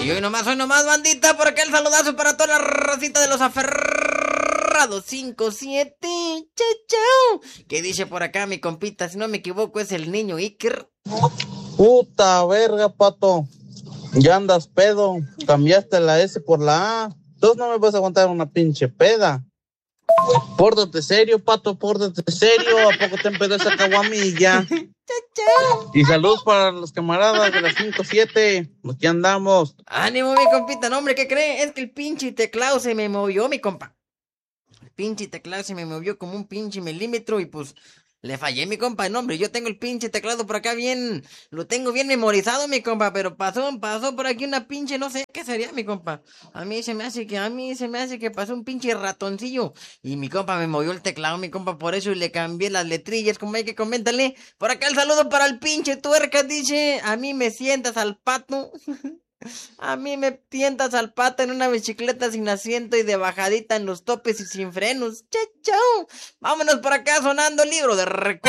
Y hoy nomás, bandita, por acá el saludazo para toda la racita de los aferrados 5-7. Chau, chau. ¿Qué dice por acá mi compita? Si no me equivoco es el niño Iker. Puta verga, Pato. Ya andas pedo. Cambiaste la S por la A. Entonces no me vas a aguantar una pinche peda. Pórtate serio, Pato, pórtate serio. ¿A poco te empedó esa caguamilla? Y saludos para los camaradas de las 5-7. Aquí andamos. Ánimo, mi compita. No, hombre, ¿qué cree? Es que el pinche teclado se me movió, mi compa. El pinche teclado se me movió como un pinche milímetro y pues le fallé, mi compa. No, hombre, yo tengo el pinche teclado por acá bien, lo tengo bien memorizado, mi compa, pero pasó por aquí una pinche, no sé qué sería, mi compa. A mí se me hace que pasó un pinche ratoncillo y mi compa me movió el teclado, mi compa, por eso y le cambié las letrillas, como hay que coméntale. Por acá el saludo para el pinche tuerca, dice, a mí me sientas al pato. A mí me tientas al pato en una bicicleta sin asiento y de bajadita en los topes y sin frenos. Chau, chau. Vámonos por acá sonando libro de recuerdos.